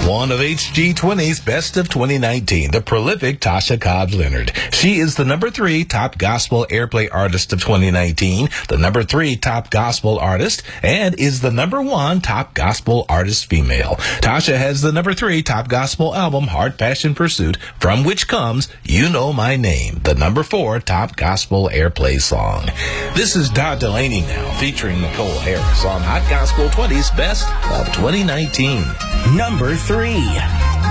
One of HG20's Best of 2019, the prolific Tasha Cobbs Leonard. She is the number 3 top gospel airplay artist of 2019, the number 3 top gospel artist, and is the number 1 top gospel artist female. Tasha has the number 3 top gospel album, Heart, Passion, Pursuit, from which comes You Know My Name, the number 4 top gospel airplay song. This is Todd Delaney now, featuring Nicole Harris on Hot Gospel 20's Best of 2019. Number 3.